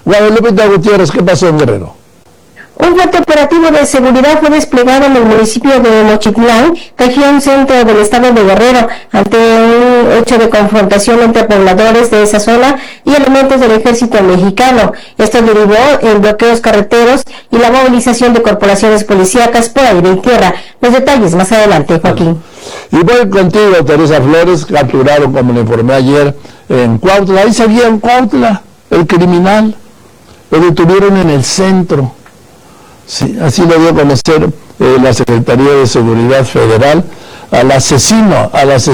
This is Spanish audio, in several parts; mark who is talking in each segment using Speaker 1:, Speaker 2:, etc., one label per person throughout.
Speaker 1: Guadalupe Gutiérrez, ¿qué pasó en Guerrero?
Speaker 2: Un fuerte operativo de seguridad fue desplegado en el municipio de Mochitlán, región centro del estado de Guerrero, ante un hecho de confrontación entre pobladores de esa zona y elementos del ejército mexicano. Esto derivó en bloqueos carreteros y la movilización de corporaciones policíacas por aire y tierra. Los detalles más adelante, Joaquín.
Speaker 1: Y voy contigo, Teresa Flores. Capturaron, como le informé ayer, en Cuautla. Ahí seguía en Cuautla el criminal. Lo detuvieron en el centro. Sí, así lo dio a conocer la Secretaría de Seguridad Federal al asesino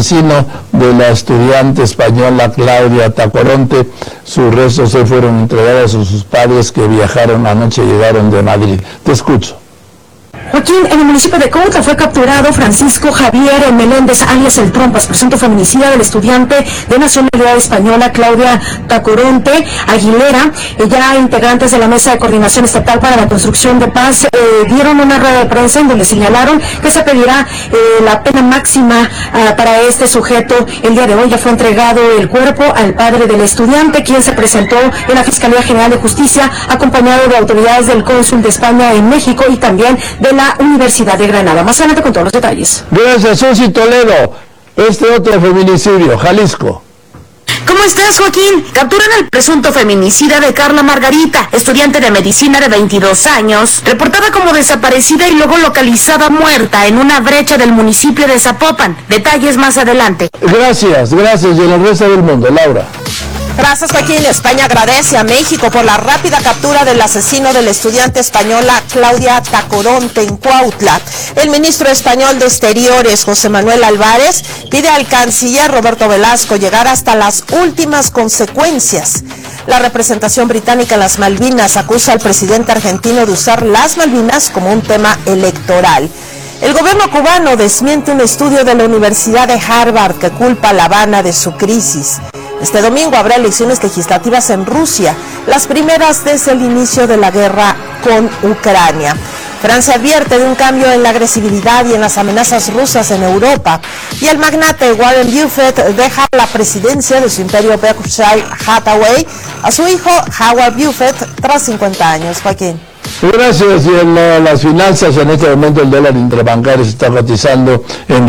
Speaker 1: de la estudiante española Claudia Tacoronte. Sus restos hoy fueron entregados a sus padres que viajaron anoche, llegaron de Madrid. Te escucho.
Speaker 3: Joaquín, en el municipio de Cuautla fue capturado Francisco Javier Meléndez, alias El Trompas, presunto feminicida del estudiante de nacionalidad española Claudia Tacoronte Aguilera. Ya integrantes de la Mesa de Coordinación Estatal para la Construcción de Paz dieron una rueda de prensa en donde señalaron que se pedirá la pena máxima para este sujeto. El día de hoy ya fue entregado el cuerpo al padre del estudiante, quien se presentó en la Fiscalía General de Justicia, acompañado de autoridades del Cónsul de España en México y también de la Universidad de Granada. Más adelante con todos los detalles.
Speaker 1: Gracias, Susi Toledo. Otro feminicidio, Jalisco.
Speaker 4: ¿Cómo estás, Joaquín? Capturan al presunto feminicida de Carla Margarita, estudiante de medicina de 22 años, reportada como desaparecida y luego localizada muerta en una brecha del municipio de Zapopan. Detalles más adelante.
Speaker 1: Gracias, y en el resto del mundo, Laura.
Speaker 5: Gracias, Joaquín. España agradece a México por la rápida captura del asesino de la estudiante española Claudia Tacoronte en Cuautla. El ministro español de Exteriores, José Manuel Álvarez, pide al canciller Roberto Velasco llegar hasta las últimas consecuencias. La representación británica en las Malvinas acusa al presidente argentino de usar las Malvinas como un tema electoral. El gobierno cubano desmiente un estudio de la Universidad de Harvard que culpa a La Habana de su crisis. Este domingo habrá elecciones legislativas en Rusia, las primeras desde el inicio de la guerra con Ucrania. Francia advierte de un cambio en la agresividad y en las amenazas rusas en Europa. Y el magnate Warren Buffett deja la presidencia de su imperio Berkshire Hathaway a su hijo Howard Buffett tras 50 años. Joaquín.
Speaker 1: Gracias. Y en las finanzas, en este momento el dólar interbancario se está cotizando en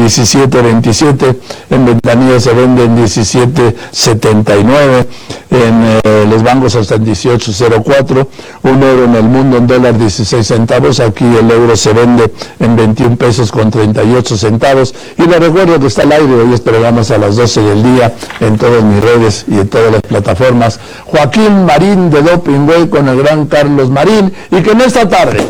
Speaker 1: 17.27, en ventanilla se vende en 17.79, en los bancos hasta en 18.04, un euro en el mundo en dólar 16 centavos, aquí el euro se vende en 21 pesos con 38 centavos, y les recuerdo que está al aire, hoy es programas a las 12 del día, en todas mis redes y en todas las plataformas, Joaquín Marín de Doping Way con el gran Carlos Marín, y que en esta tarde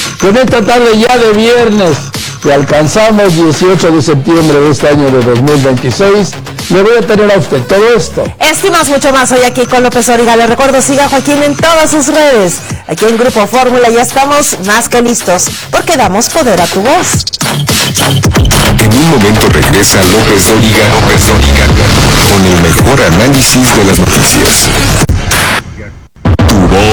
Speaker 1: ya de viernes, que alcanzamos 18 de septiembre de este año de 2026, le voy a tener a usted todo esto.
Speaker 5: Estimas mucho más hoy aquí con López Origa. Le recuerdo, siga a Joaquín en todas sus redes. Aquí en Grupo Fórmula ya estamos más que listos, porque damos poder a tu voz.
Speaker 6: En un momento regresa López Origa con el mejor análisis de las noticias.